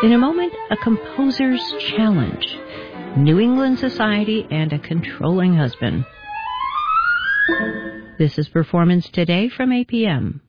In a moment, a composer's challenge, New England society, and a controlling husband. This is Performance Today from APM.